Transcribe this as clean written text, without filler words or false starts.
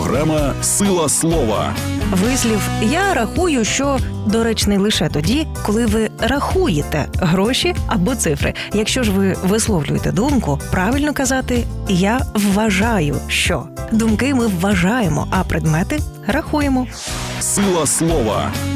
Програма «Сила слова». Вислів «я рахую, що» доречний лише тоді, коли ви рахуєте гроші або цифри. Якщо ж ви висловлюєте думку, правильно казати «я вважаю, що». Думки ми вважаємо, а предмети рахуємо. «Сила слова».